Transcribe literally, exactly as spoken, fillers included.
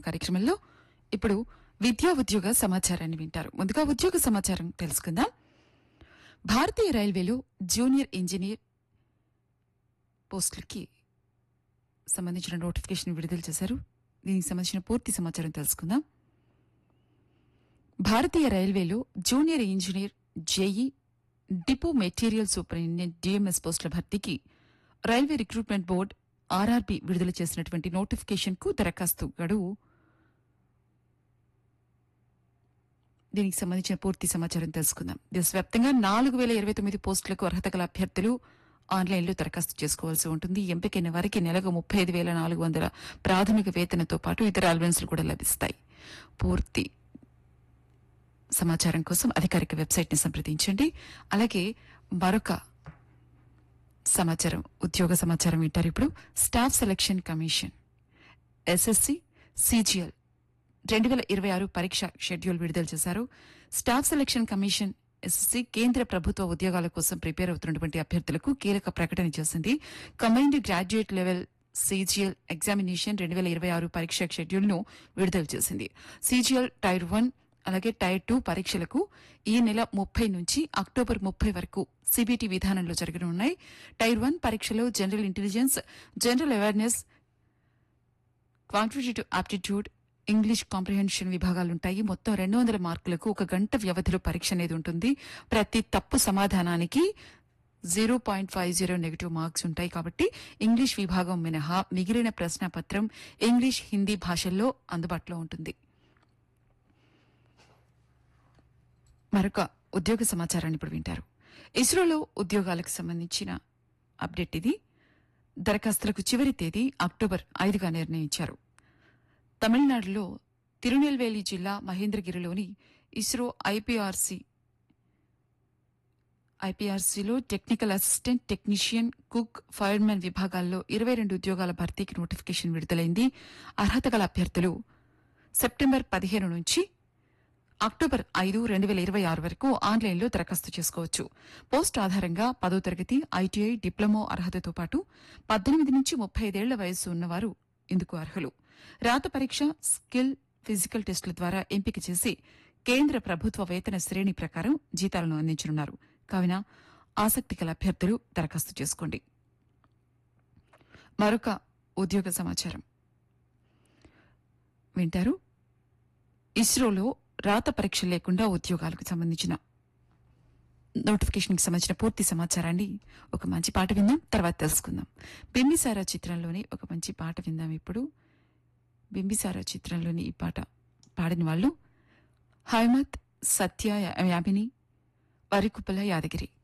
కార్యక్రమంలో ఇప్పుడు విద్యా ఉద్యోగ సమాచారాన్ని వింటారు. ముందుగా ఉద్యోగ సమాచారం తెలుసుకుందాం. భారతీయ రైల్వేలో జూనియర్ ఇంజనీర్ పోస్టులకి సంబంధించిన నోటిఫికేషన్ విడుదల చేశారు. దీనికి సంబంధించిన పూర్తి సమాచారం తెలుసుకుందాం. భారతీయ రైల్వేలో junior engineer JEE depot material superintendent DMs పోస్టుల భర్తీకి రైల్వే రిక్రూట్మెంట్ బోర్డు ఆర్ఆర్బీ విడుదల చేసినటువంటి నోటిఫికేషన్ కు దరఖాస్తు గడువు. దీనికి సంబంధించిన పూర్తి సమాచారం తెలుసుకుందాం. దేశవ్యాప్తంగా నాలుగు వేల ఇరవై తొమ్మిది పోస్టులకు అర్హత గల అభ్యర్థులు ఆన్లైన్లో దరఖాస్తు చేసుకోవాల్సి ఉంటుంది. ఎంపికైన వారికి నెలకు ముప్పై ఐదు వేల నాలుగు వందల ప్రాథమిక వేతనంతో పాటు ఇతర అలవెన్స్లు కూడా లభిస్తాయి. పూర్తి సమాచారం కోసం అధికారిక వెబ్సైట్ ని సంప్రదించండి. అలాగే మరొక సమాచారం ఉద్యోగ సమాచారం వింటారు ఇప్పుడు. Staff selection commission SSC CGL రెండు వేల ఇరవై ఆరు పరీక్ష షెడ్యూల్ విడుదల చేశారు. స్టాఫ్ సెలక్షన్ కమిషన్ ఎస్ఎస్సి కేంద్ర ప్రభుత్వ ఉద్యోగాల కోసం ప్రిపేర్ అవుతున్నటువంటి అభ్యర్థులకు కీలక ప్రకటన చేసింది. Combined graduate level CGL examination రెండు వేల ఇరవై ఆరు పరీక్ష షెడ్యూల్ ను విడుదల చేసింది. సిజిఎల్ టైర్ వన్ అలాగే టైర్ టూ పరీక్షలకు ఈ నెల ముప్పై నుంచి అక్టోబర్ ముప్పై వరకు సిబిటి విధానంలో జరగనున్నాయి. టైర్ వన్ పరీక్షలో general intelligence, general awareness, quantitative aptitude, English comprehension విభాగాలుంటాయి. మొత్తం రెండు వందల మార్కులకు ఒక గంట వ్యవధిలో పరీక్ష అనేది ఉంటుంది. ప్రతి తప్పు సమాధానానికి zero point five zero negative marks ఉంటాయి. కాబట్టి ఇంగ్లీష్ విభాగం మినహా మిగిలిన ప్రశ్నాపత్రం ఇంగ్లీష్, హిందీ భాషల్లో అందుబాటులో ఉంటుంది. మరొక ఉద్యోగ సమాచారాన్ని ఇప్పుడు వింటారు. ఇస్రోలో ఉద్యోగాలకు సంబంధించిన అప్డేట్ ఇది. దరఖాస్తులకు చివరి తేదీ అక్టోబర్ ఐదుగా నిర్ణయించారు. తమిళనాడులో తిరునెల్వేలి జిల్లా మహేంద్రగిరిలోని ISRO ఐపీఆర్సీ ఐపీఆర్సీలో technical assistant, technician, cook, firemen విభాగాల్లో ఇరవై రెండు ఉద్యోగాల భర్తీకి నోటిఫికేషన్ విడుదలైంది. అర్హత గల అభ్యర్థులు సెప్టెంబర్ పదిహేను నుంచి అక్టోబర్ ఐదు రెండు వేల ఇరవై ఆరు వరకు ఆన్లైన్లో దరఖాస్తు చేసుకోవచ్చు. పోస్ట్ ఆధారంగా పదో తరగతి, ఐటీఐ, డిప్లొమా అర్హతతో పాటు పద్దెనిమిది నుంచి ముప్పై ఐదేళ్ల వయస్సు ఉన్నవారు ఇందుకు అర్హులు. రాత పరీక్ష, స్కిల్, ఫిజికల్ టెస్టుల ద్వారా ఎంపిక చేసి కేంద్ర ప్రభుత్వ వేతన శ్రేణి ప్రకారం జీతాలను అందించనున్నారు. కావున ఆసక్తి గల అభ్యర్థులు దరఖాస్తు చేసుకోండి. మరొక ఉద్యోగ సమాచారం వింటారు. ఇస్రోలో రాత పరీక్ష లేకుండా ఉద్యోగాలకు సంబంధించిన నోటిఫికేషన్ కి సంబంధించిన పూర్తి సమాచారాన్ని ఒక మంచి పాట విందాం, తర్వాత తెలుసుకుందాం. బింబిసారా చిత్రంలోని ఒక మంచి పాట విందాం ఇప్పుడు. బింబిసారా చిత్రంలోని ఈ పాట పాడిన వాళ్ళు హైమత్, సత్య, యామిని, వరికుప్పల యాదగిరి.